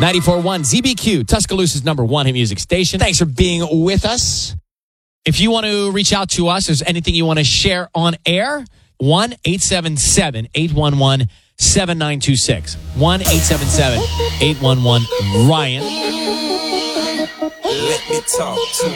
94.1 ZBQ, Tuscaloosa's number one hit music station. Thanks for being with us. If you want to reach out to us, there's anything you want to share on air, 1-877-811-7926. 1-877-811-RYAN. Let me talk to